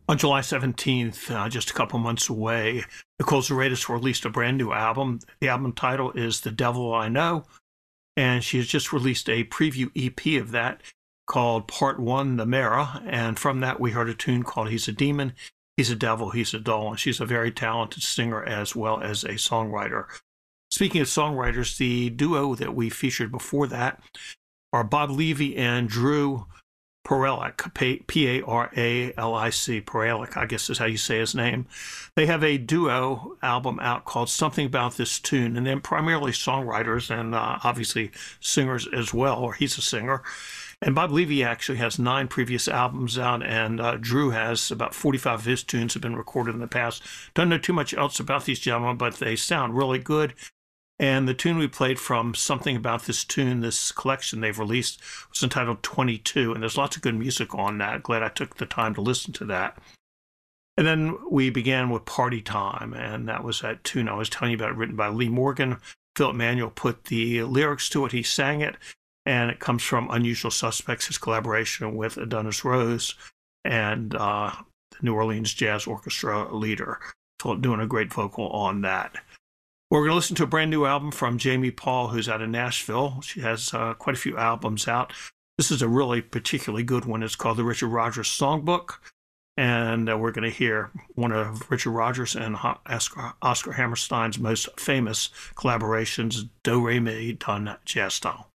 On July 17th, just a couple months away, Nicole Zeraitis released a brand new album. The album title is The Devil I Know, and she has just released a preview EP of that called Part 1, The Mirror, and from that we heard a tune called He's a Demon, He's a Devil, He's a Doll, and she's a very talented singer as well as a songwriter. Speaking of songwriters, the duo that we featured before that are Bob Levy and Drew Paralic, P-A-R-A-L-I-C, Paralic, I guess is how you say his name. They have a duo album out called Something About This Tune, and they're primarily songwriters and obviously singers as well, or he's a singer. And Bob Levy actually has 9 previous albums out, and Drew has about 45 of his tunes have been recorded in the past. Don't know too much else about these gentlemen, but they sound really good. And the tune we played from Something About This Tune, this collection they've released, was entitled 22. And there's lots of good music on that. Glad I took the time to listen to that. And then we began with Party Time. And that was that tune I was telling you about, written by Lee Morgan. Philip Manuel put the lyrics to it. He sang it. And it comes from Unusual Suspects, his collaboration with Adonis Rose and the New Orleans Jazz Orchestra leader. Philip doing a great vocal on that. We're going to listen to a brand new album from Jamie Paul, who's out of Nashville. She has quite a few albums out. This is a really particularly good one. It's called the Richard Rodgers Songbook. And we're going to hear one of Richard Rodgers and Oscar Hammerstein's most famous collaborations, Do Re Mi Done Jazz Style.